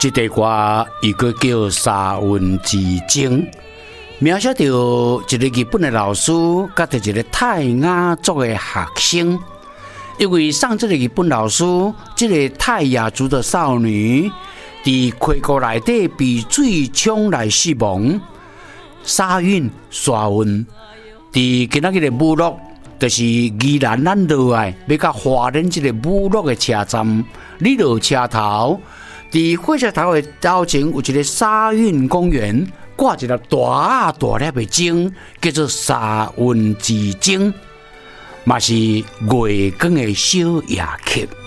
这句歌又个叫《沙运之争》，描写到一个日本的老师甲一个泰雅族的学生，因为上这个日本老师，这个泰雅族的少女，伫溪谷内底被水冲来死亡。沙运、沙运，伫今仔日的母鹿，就是宜兰咱落来要甲花莲这个母鹿的车站，你落车头。伫火车头的头前有一个沙运公园，挂一粒大粒的钟，叫做沙运之钟，嘛是月光的小夜曲。